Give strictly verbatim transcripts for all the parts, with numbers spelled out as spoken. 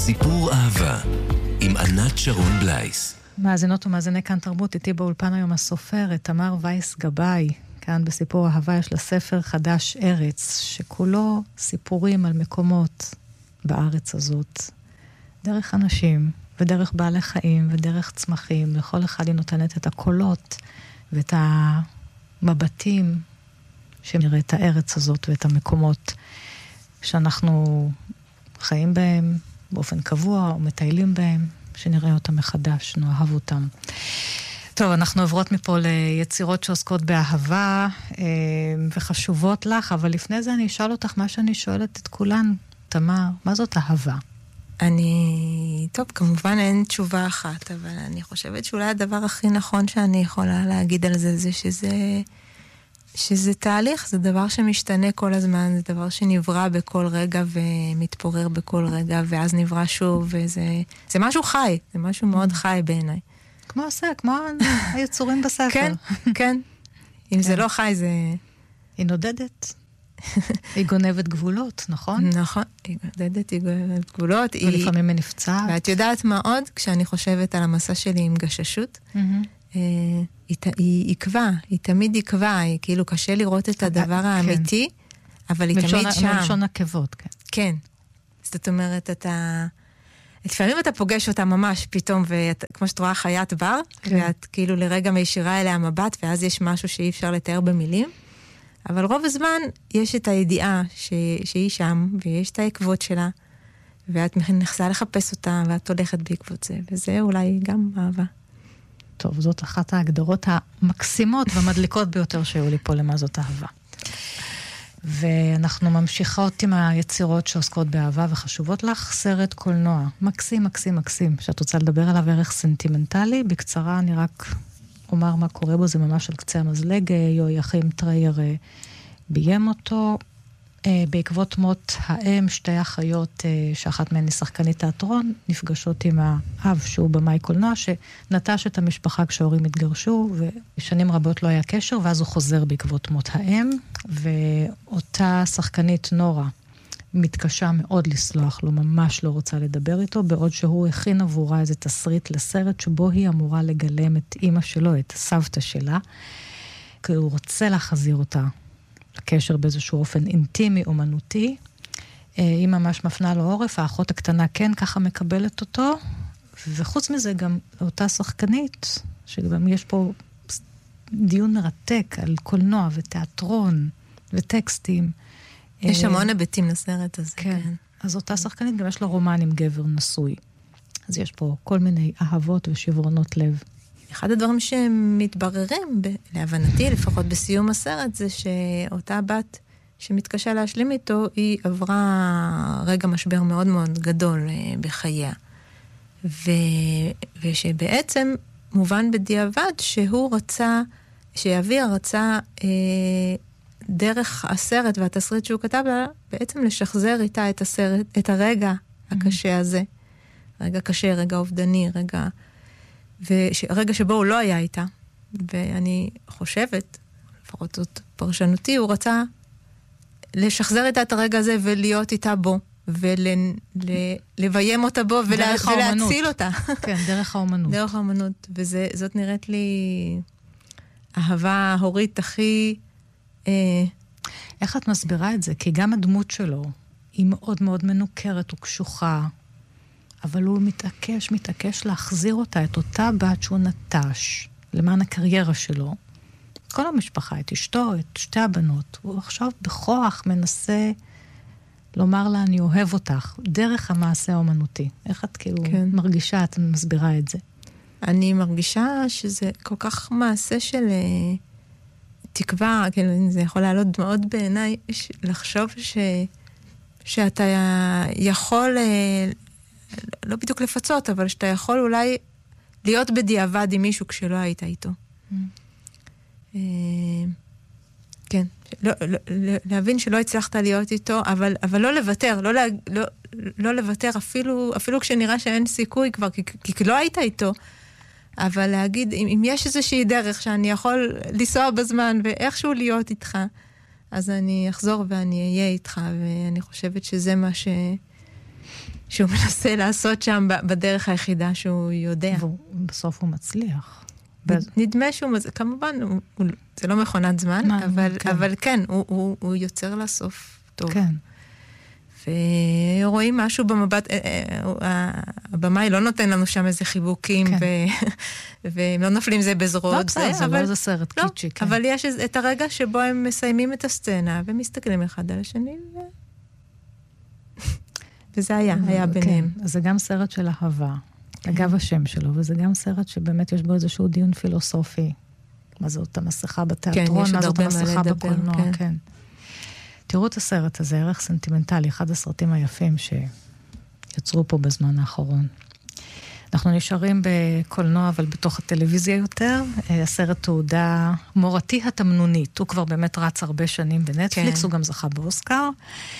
סיפור אהבה עם ענת שרון בלייס. מאזינות ומאזיני כאן תרבות, איתי באולפן היום הסופרת תמר וייס גבאי. כאן בסיפור אהבה יש לה ספר חדש ארץ, שכולו סיפורים על מקומות בארץ הזאת. דרך אנשים ודרך בעלי חיים ודרך צמחים. לכל אחד היא נותנת את הקולות ואת המבטים שנראה את הארץ הזאת ואת המקומות שאנחנו חיים בהם באופן קבוע או מטיילים בהם, שנראה אותם מחדש, נאהב אותם. טוב, אנחנו עוברות מפה ליצירות שעוסקות באהבה אה, וחשובות לך, אבל לפני זה אני אשאל אותך מה שאני שואלת את כולן. תמר, מה זאת אהבה? אני... טוב, כמובן אין תשובה אחת, אבל אני חושבת שאולי הדבר הכי נכון שאני יכולה להגיד על זה, זה שזה... שזה תהליך, זה דבר שמשתנה כל הזמן, זה דבר שנברא בכל רגע ומתפורר בכל רגע, ואז נברא שוב, וזה זה משהו חי, זה משהו מאוד חי בעיניי. כמו עושה, כמו היצורים בספר. כן, כן. אם זה לא חי, זה... היא נודדת. היא גונבת גבולות, נכון? נכון, היא נודדת, היא גונבת גבולות. ולפעמים היא נפצעת. ואת יודעת מה עוד? כשאני חושבת על המסע שלי עם גששות, היא עקבה, היא תמיד עקבה, היא כאילו קשה לראות את הדבר האמיתי, אבל היא תמיד שם. מלשון עקבות, כן. כן. זאת אומרת, אתה... לפעמים אתה פוגש אותה ממש פתאום, וכמו שאת רואה חיית בר, ואת כאילו לרגע מישירה אליה מבט, ואז יש משהו שאי אפשר לתאר במילים, אבל רוב הזמן יש את הידיעה שהיא שם, ויש את העקבות שלה, ואת נכנסה לחפש אותה, ואת הולכת בעקבות זה, וזה אולי גם אהבה. טוב, זאת אחת ההגדרות המקסימות והמדליקות ביותר שהיו לי פה למה זאת אהבה. ואנחנו ממשיכות עם היצירות שעוסקות באהבה וחשובות לך, סרט קולנוע. מקסים, מקסים, מקסים. שאת רוצה לדבר עליו ערך סנטימנטלי, בקצרה אני רק אומר מה קורה בו, זה ממש על קצה המזלג, יהויכים טרייר ביים אותו. בעקבות מות האם, שתי אחיות, שאחת מהן היא שחקנית תיאטרון, נפגשות עם האב שהוא במאי קולנוע, שנטש את המשפחה כשההורים התגרשו, ושנים רבות לא היה קשר, ואז הוא חוזר בעקבות מות האם, ואותה שחקנית נורה מתקשה מאוד לסלוח לו, ממש לא רוצה לדבר איתו, בעוד שהוא הכין עבורה איזה תסריט לסרט, שבו היא אמורה לגלם את אמא שלו, את הסבתא שלה, כי הוא רוצה להחזיר אותה. הקשר באיזשהו אופן אינטימי, אומנותי. היא ממש מפנה לו עורף, האחות הקטנה כן ככה מקבלת אותו, וחוץ מזה גם אותה שחקנית, שגם יש פה דיון מרתק על קולנוע ותיאטרון וטקסטים. יש המון היבטים לסרט הזה. כן. כן. אז אותה שחקנית גם יש לה רומן עם גבר נשוי. אז יש פה כל מיני אהבות ושברונות לב. אחד הדברים שמתבררים, להבנתי, לפחות בסיום הסרט, זה שאותה בת שמתקשה להשלים איתו, היא עברה רגע משבר מאוד מאוד גדול בחייה. ו... ושבעצם מובן בדיעבד שהוא רצה, שאביה רצה אה, דרך הסרט והתסריט שהוא כתב לה, בעצם לשחזר איתה את הסרט, את הרגע הקשה הזה. רגע קשה, רגע אובדני, רגע... ורגע שבו הוא לא היה איתה, ואני חושבת, לפחות זאת פרשנותי, הוא רצה לשחזר איתה את הרגע הזה ולהיות איתה בו, ולביים אותה בו ולהציל אותה. כן, דרך האומנות. דרך האומנות, וזאת נראית לי אהבה הורית הכי... איך את מסבירה את זה? כי גם הדמות שלו היא מאוד מאוד מנוכרת וקשוחה, אבל הוא מתעקש, מתעקש להחזיר אותה, את אותה בת שהוא נטש, למען הקריירה שלו. כל המשפחה, את אשתו, את שתי הבנות. הוא עכשיו בכוח מנסה לומר לה, אני אוהב אותך, דרך המעשה האומנותי. איך את כאילו כן. מרגישה, את מסבירה את זה? אני מרגישה שזה כל כך מעשה של תקווה, כאילו זה יכול לעלות מאוד בעיניי, לחשוב ש, שאתה יכול... לא בדיוק לפצות, אבל שאתה יכול אולי להיות בדיעבד עם מישהו כשלא היית איתו. כן. להבין שלא הצלחת להיות איתו, אבל לא לוותר, לא לוותר אפילו כשנראה שאין סיכוי כבר, כי לא היית איתו. אבל להגיד, אם יש איזושהי דרך שאני יכול לנסוע בזמן ואיכשהו להיות איתך, אז אני אחזור ואני אהיה איתך, ואני חושבת שזה מה ש... שהוא מנסה לעשות שם בדרך היחידה שהוא יודע. ובסוף הוא מצליח. נדמה שהוא, כמובן, זה לא מכונת זמן, אבל כן, הוא יוצר לסוף טוב. כן. ורואים משהו במבט, הבמאי לא נותן לנו שם איזה חיבוקים, והם לא נופלים זה בזרועות. לא בסדר, זה לא איזה סרט קיצ'י. אבל יש את הרגע שבו הם מסיימים את הסצנה, ומסתכלים אחד על השני, וזה היה, היה ביניהם. זה גם סרט של אהבה, אגב השם שלו, וזה גם סרט שבאמת יש בו איזשהו דיון פילוסופי. מה זאת המסכה בתיאטרון, מה זאת המסכה בקולנוע, כן. תראו את הסרט הזה, ערך סנטימנטלי, אחד הסרטים היפים שיצרו פה בזמן האחרון. אנחנו נשארים בקולנוע, אבל בתוך הטלוויזיה יותר. הסרט תעודה מורתי התמנונית. הוא כבר באמת רץ הרבה שנים בנטפליקס, הוא גם זכה באוסקר.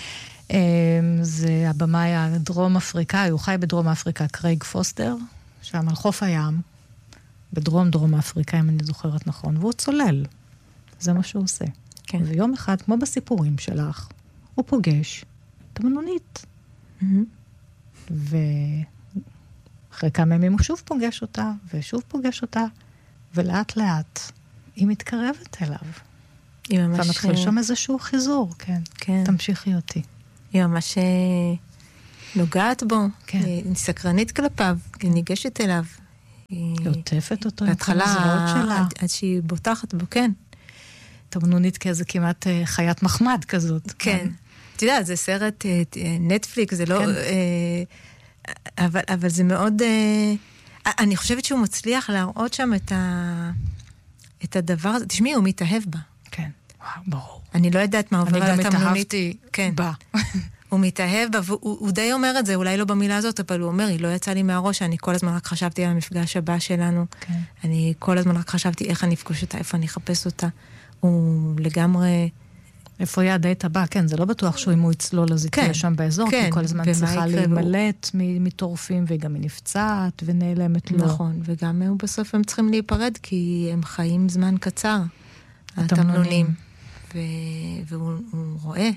זה הבמאי הדרום אפריקאי, הוא חי בדרום אפריקה, קרייג פוסטר, שם על חוף הים, בדרום דרום אפריקה, אם אני זוכרת נכון, והוא צולל. זה מה שהוא עושה. כן. ויום אחד, כמו בסיפורים שלך, הוא פוגש תמנונית. Mm-hmm. ואחרי כמה ימים הוא שוב פוגש אותה, ושוב פוגש אותה, ולאט לאט היא מתקרבת אליו. היא ממש... ומתחיל שם איזשהו חיזור, כן. כן. תמשיכי אותי. היא ממש נוגעת בו, כן. היא סקרנית כלפיו, היא ניגשת אליו. היא עוטפת אותו עם כל הזרועות שלה. עד, עד שהיא בוטחת בו, כן. תמנונית כאיזה כמעט חיית מחמד כזאת. כן. אתה יודע, זה סרט נטפליקס, זה לא... אבל, אבל זה מאוד... אני חושבת שהוא מצליח להראות שם את, ה, את הדבר הזה. תשמעי, הוא מתאהב בה. כן, וואו, ברור. אני לא יודעת מה עובר על התמנונית. אני גם התאהבתי כן. בה. הוא מתאהב בה, והוא הוא די אומר את זה, אולי לא במילה הזאת, אבל הוא אומר, היא לא יצאה לי מהראש, אני כל הזמן רק חשבתי על המפגש הבא שלנו. כן. אני כל הזמן רק חשבתי איך אני אפגוש אותה, איפה אני אחפש אותה. הוא לגמרי... איפה יד היית הבא, כן, זה לא בטוח שהוא אם הוא יצלול, אז היא שם באזור, כי כל הזמן צריכה להימלט מטורפים, והיא גם נפצעת ונעלמת לו. נכון, וגם הוא בסוף הם צריכים להיפרד, כי הם חיים זמן קצר, התמנונים. והוא רואה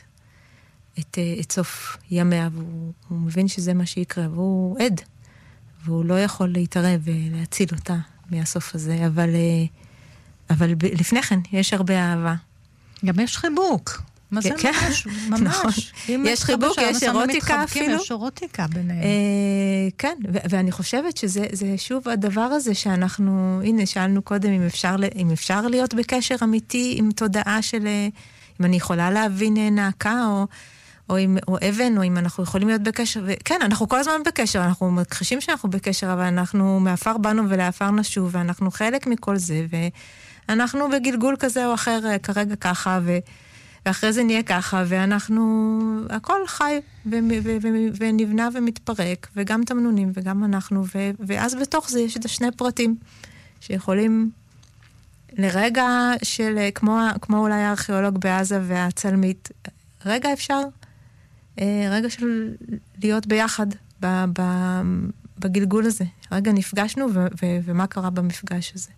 את סוף ימיה, והוא מבין שזה מה שיקרה, והוא עד, והוא לא יכול להתערב ולהציל אותה מהסוף הזה, אבל... אבל לפני כן יש הרבה אהבה. גם יש חיבוק. מה זה ממש? ממש. יש חיבוק, יש אירוטיקה אפילו. יש אירוטיקה ביניהם. כן, ואני חושבת שזה שוב הדבר הזה שאנחנו, הנה, שאלנו קודם אם אפשר להיות בקשר אמיתי עם תודעה של, אם אני יכולה להבין נעקה, או אבן, או אם אנחנו יכולים להיות בקשר. כן, אנחנו כל הזמן בקשר, אנחנו מכחישים שאנחנו בקשר, אבל אנחנו מאפר בנו ולאפר נשוב, ואנחנו חלק מכל זה, ו... אנחנו בגלגול כזה או אחר כרגע ככה, ו... ואחרי זה נהיה ככה, ואנחנו, הכל חי ו... ו... ו... ונבנה ומתפרק, וגם תמנונים וגם אנחנו, ו... ואז בתוך זה יש את השני פרטים, שיכולים לרגע של, כמו, כמו אולי הארכיאולוג בעזה והצלמית, רגע אפשר, רגע של להיות ביחד ב... ב... בגלגול הזה. רגע נפגשנו, ו... ו... ומה קרה במפגש הזה.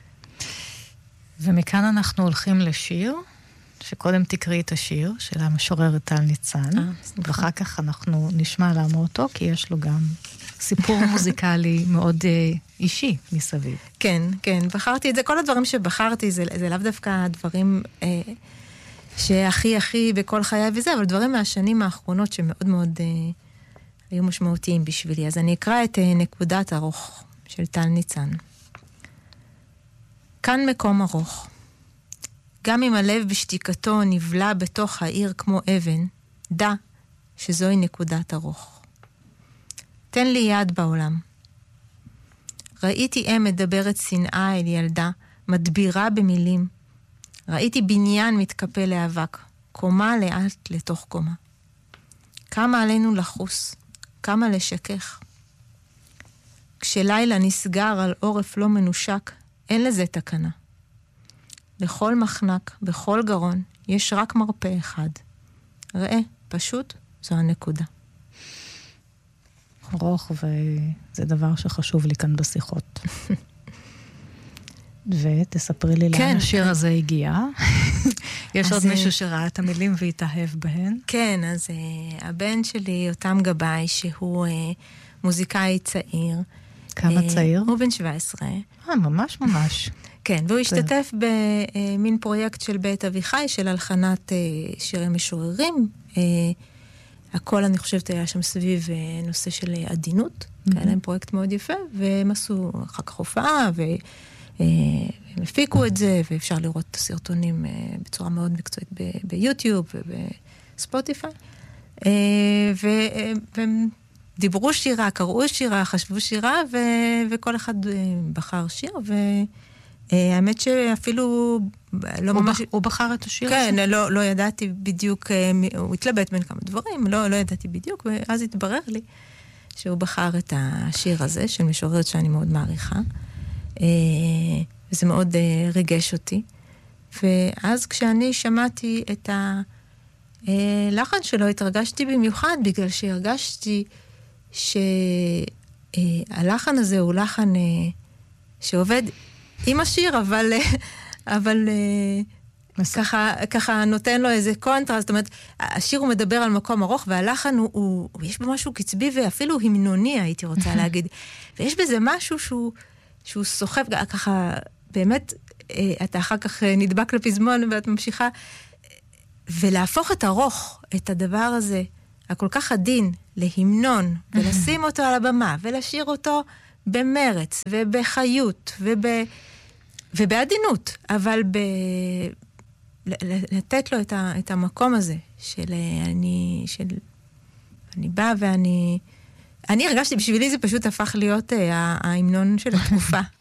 ומכאן אנחנו הולכים לשיר, שקודם תקראי את השיר של המשוררת טל ניצן, ואחר כך אנחנו נשמע למה אותו, כי יש לו גם סיפור מוזיקלי מאוד אישי מסביב. כן, כן, בחרתי את זה. כל הדברים שבחרתי, זה, זה לאו דווקא הדברים אה, שהכי הכי בכל חיי וזה, אבל דברים מהשנים האחרונות שמאוד מאוד אה, היו משמעותיים בשבילי. אז אני אקרא את אה, נקודת ארוך של טל ניצן. כאן מקום ארוך. גם אם הלב בשתיקתו נבלע בתוך העיר כמו אבן, דע שזוהי נקודת ארוך. תן לי יד בעולם. ראיתי אם מדברת שנאה אל ילדה, מדבירה במילים. ראיתי בניין מתקפל לאבק, קומה לאט לתוך קומה. כמה עלינו לחוס, כמה לשכך. כשלילה נסגר על עורף לא מנושק, אין לזה תקנה. לכל מחנק, בכל גרון, יש רק מרפא אחד. ראה, פשוט זו הנקודה. ארוך, וזה דבר שחשוב לי כאן בשיחות. ותספרי לי לאן כן, השיר כן. הזה הגיע. יש עוד אז, מישהו שראה את המילים והתאהב בהן. כן, אז uh, הבן שלי, יותם גבאי, שהוא uh, מוזיקאי צעיר. כמה uh, צעיר? הוא בן שבע עשרה. אה, ממש ממש. כן, והוא השתתף במין פרויקט של בית אביחי, של הלחנת uh, שירי משוררים. Uh, הכל, אני חושבת, היה שם סביב uh, נושא של uh, עדינות. Mm-hmm. היה להם פרויקט מאוד יפה, והם עשו אחר כך הופעה, ו... הם הפיקו את זה, ואפשר לראות את הסרטונים בצורה מאוד מקצועית ביוטיוב ובספוטיפיי. והם דיברו שירה, קראו שירה, חשבו שירה, וכל אחד בחר שיר, והאמת שאפילו לא ממש... הוא בחר את השיר הזה? כן, לא ידעתי בדיוק, הוא התלבט בין כמה דברים, לא ידעתי בדיוק, ואז התברר לי שהוא בחר את השיר הזה, של משוררת שאני מאוד מעריכה. וזה מאוד ריגש אותי. ואז כשאני שמעתי את הלחן שלו, התרגשתי במיוחד, בגלל שהרגשתי שהלחן הזה הוא לחן שעובד עם השיר, אבל, אבל ככה, ככה נותן לו איזה קונטרסט. זאת אומרת, השיר הוא מדבר על מקום ארוך, והלחן הוא, הוא, יש בו משהו קצבי ואפילו המנוני, הייתי רוצה להגיד. ויש בזה משהו שהוא שהוא סוחב, ככה, באמת, אתה אחר כך נדבק לפזמון ואת ממשיכה, ולהפוך את הרוך, את הדבר הזה, הכל כך עדין, להמנון, ולשים אותו על הבמה, ולשיר אותו במרץ, ובחיות, וב... ובעדינות, אבל ב... לתת לו את, ה... את המקום הזה, של אני, של... אני באה ואני... אני הרגשתי, בשבילי זה פשוט הפך להיות ההמנון של התקופה.